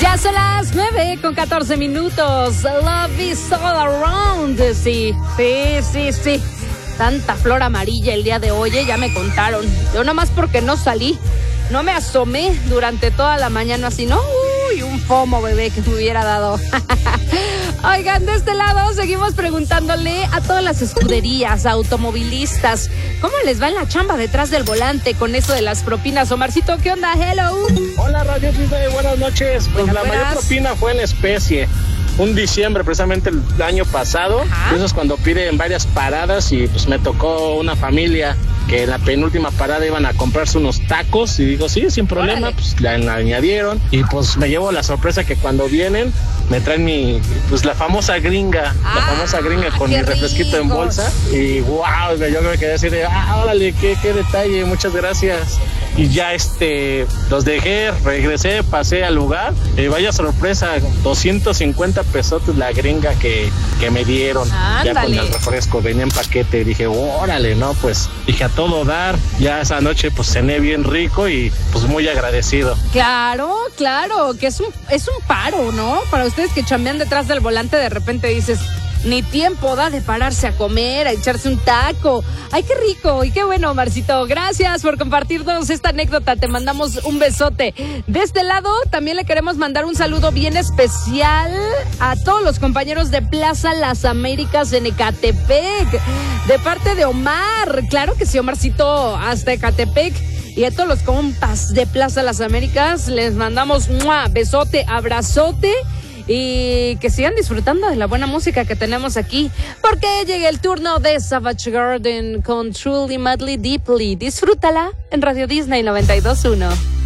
Ya son las 9:14. Love is all around. Sí. Tanta flor amarilla el día de hoy, ya me contaron. Yo nomás porque no salí, no me asomé durante toda la mañana, así, ¿no? Uy, un FOMO, bebé, que me hubiera dado. Oigan, de este lado seguimos preguntándole a todas las escuderías, automovilistas, ¿cómo les va en la chamba detrás del volante con eso de las propinas? Omarcito, ¿qué onda? Hello. Hola, Radio Disney, buenas noches. Pues la mayor propina fue en especie. Un diciembre, precisamente el año pasado. Eso es cuando piden varias paradas y pues me tocó una familia que en la penúltima parada iban a comprarse unos tacos y digo, sí, sin problema. Órale. Pues la añadieron y pues me llevo la sorpresa que cuando vienen me traen la famosa gringa, con mi refresquito en bolsa y wow, yo me quedé así de, órale, qué detalle, muchas gracias. Y ya los dejé, regresé, pasé al lugar, vaya sorpresa, 250 pesos la gringa que me dieron. Ándale. Ya con el refresco, venía en paquete, dije, órale, no, pues dije a todo dar, ya esa noche pues cené bien rico y pues muy agradecido. Claro, que es un paro, ¿no? Para ustedes que chambean detrás del volante, de repente dices, ni tiempo da de pararse a comer, a echarse un taco. ¡Ay, qué rico! Y qué bueno, Marcito. Gracias por compartirnos esta anécdota. Te mandamos un besote. De este lado, también le queremos mandar un saludo bien especial a todos los compañeros de Plaza Las Américas en Ecatepec. De parte de Omar. Claro que sí, Omarcito, hasta Ecatepec. Y a todos los compas de Plaza Las Américas les mandamos besote, abrazote. Y que sigan disfrutando de la buena música que tenemos aquí, porque llega el turno de Savage Garden con Truly Madly Deeply. Disfrútala en Radio Disney 92.1.